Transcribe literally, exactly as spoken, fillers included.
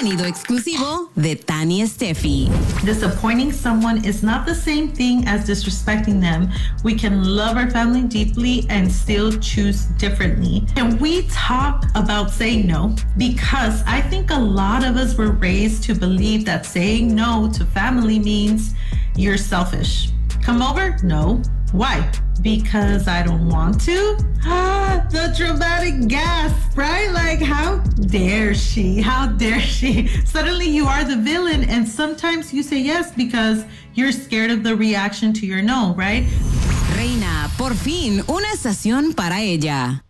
Contenido exclusivo de Tani Steffi. Disappointing someone is not the same thing as disrespecting them. We can love our family deeply and still choose differently. Can we talk about saying no? Because I think a lot of us were raised to believe that saying no to family means you're selfish. Come over? No. Why? Because I don't want to? Ah, the dramatic gasp, right? Like, how dare she? How dare she? Suddenly you are the villain, and sometimes you say yes because you're scared of the reaction to your no, right? Reina, por fin, una estación para ella.